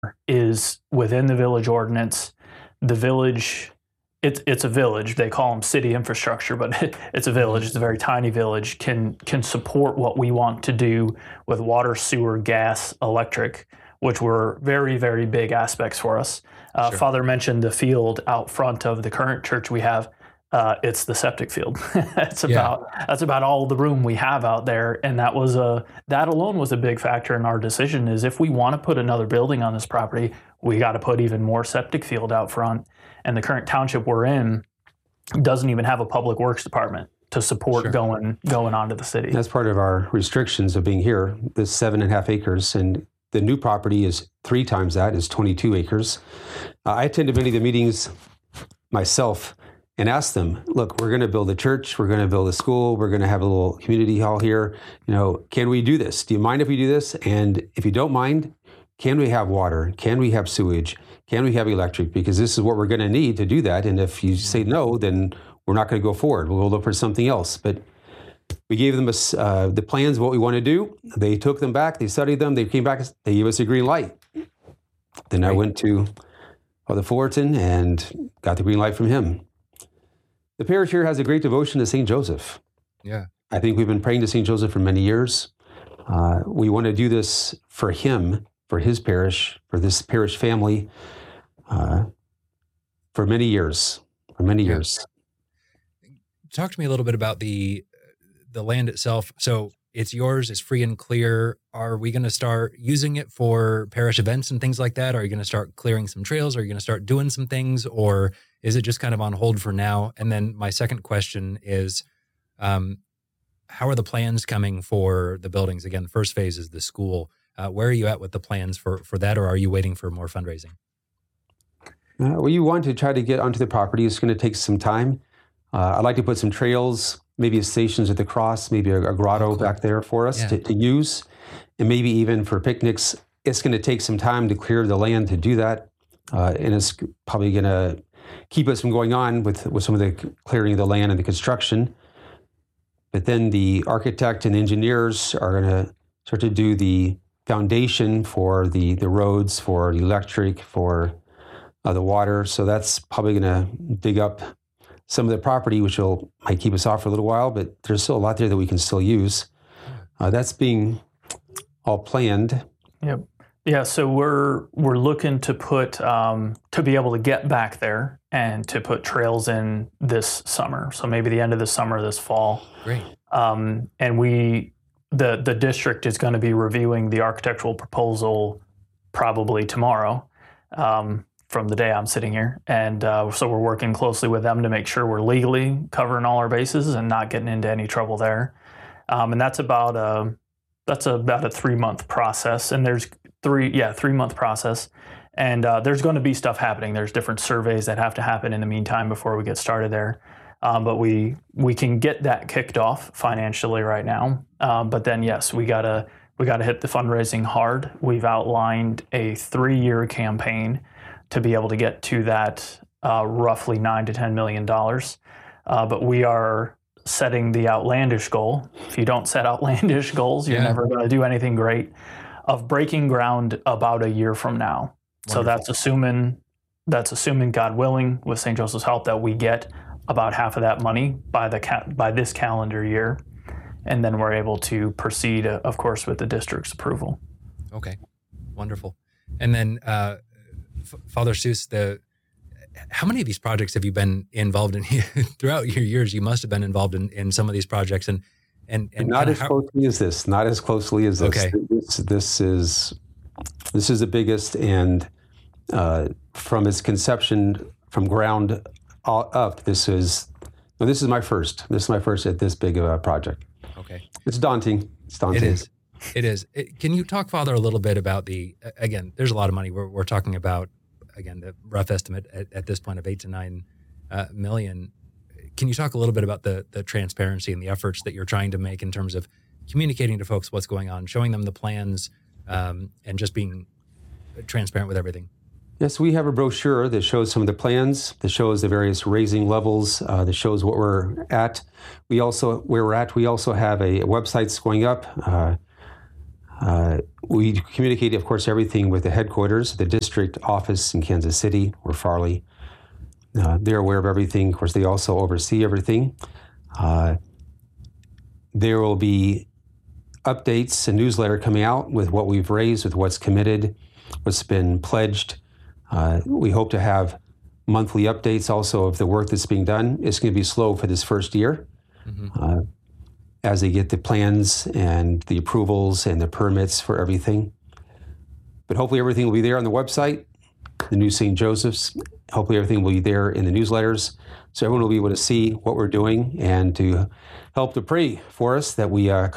is within the village ordinance. The village, it's a village. They call them city infrastructure, but it's a village. It's a very tiny village. Can support what we want to do with water, sewer, gas, electric, which were very, very big aspects for us. Sure. Father mentioned the field out front of the current church we have. It's the septic field. That's about all the room we have out there, and that alone was a big factor in our decision. Is if we want to put another building on this property, we got to put even more septic field out front. And the current township we're in doesn't even have a public works department to support going onto the city. That's part of our restrictions of being here. This 7.5 acres, and the new property is 3 times that, is 22 acres. I attended many of the meetings myself and asked them, look, we're going to build a church, we're going to build a school, we're going to have a little community hall here. Can we do this? Do you mind if we do this? And if you don't mind, can we have water? Can we have sewage? Can we have electric? Because this is what we're going to need to do that. And if you say no, then we're not going to go forward. We'll look for something else. But we gave them the plans of what we want to do. They took them back. They studied them. They came back. They gave us a green light. Then I went to Father Fullerton and got the green light from him. The parish here has a great devotion to St. Joseph. Yeah. I think we've been praying to St. Joseph for many years. We want to do this for him, for his parish, for this parish family, for many years. Talk to me a little bit about the land itself. So it's yours, it's free and clear. Are we going to start using it for parish events and things like that? Are you going to start clearing some trails? Are you going to start doing some things? Or is it just kind of on hold for now? And then my second question is, how are the plans coming for the buildings? Again, the first phase is the school. Where are you at with the plans for that, or are you waiting for more fundraising? Well, you want to try to get onto the property. It's going to take some time. I'd like to put some trails, maybe stations at the cross, maybe a grotto back there for us to use, and maybe even for picnics. It's going to take some time to clear the land to do that, and it's probably going to keep us from going on with some of the clearing of the land and the construction. But then the architect and engineers are going to start to do the foundation for the roads, for the electric, for the water. So that's probably going to dig up some of the property, which might keep us off for a little while, but there's still a lot there that we can still use. That's being all planned. Yep. Yeah, so we're looking to put to be able to get back there and to put trails in this summer. So maybe the end of the summer, this fall. Great. And the district is going to be reviewing the architectural proposal probably tomorrow. From the day I'm sitting here. And so we're working closely with them to make sure we're legally covering all our bases and not getting into any trouble there. And that's about a 3-month process. And there's 3-month process. And there's going to be stuff happening. There's different surveys that have to happen in the meantime before we get started there. But we can get that kicked off financially right now. But then, yes, we gotta hit the fundraising hard. We've outlined a 3-year campaign to be able to get to that roughly $9 to $10 million. But we are setting the outlandish goal. If you don't set outlandish goals, you're never going to do anything great, of breaking ground about a year from now. Wonderful. So that's assuming, God willing, with St. Joseph's help, that we get about half of that money by this calendar year. And then we're able to proceed, of course, with the district's approval. Okay, wonderful. And then, Father Seuss, how many of these projects have you been involved in throughout your years? You must have been involved in some of these projects, and not as closely as this. Not as closely as this. Okay. This is the biggest, and from its conception, from ground up, this is my first. This is my first at this big of a project. Okay. It's daunting. It is. Can you talk, Father, a little bit about again, there's a lot of money. We're talking about, again, the rough estimate at this point of $8 to $9 million. Can you talk a little bit about the transparency and the efforts that you're trying to make in terms of communicating to folks what's going on, showing them the plans, and just being transparent with everything? Yes, we have a brochure that shows some of the plans, that shows the various raising levels, that shows what we're at. We also have a website that's going up. We communicate, of course, everything with the headquarters, the district office in Kansas City or Farley. They're aware of everything. Of course, they also oversee everything. There will be updates, a newsletter coming out with what we've raised, with what's committed, what's been pledged. We hope to have monthly updates also of the work that's being done. It's going to be slow for this first year as they get the plans and the approvals and the permits for everything. But hopefully everything will be there on the website, the new St. Joseph's. Hopefully everything will be there in the newsletters, so everyone will be able to see what we're doing and to help to pray for us that we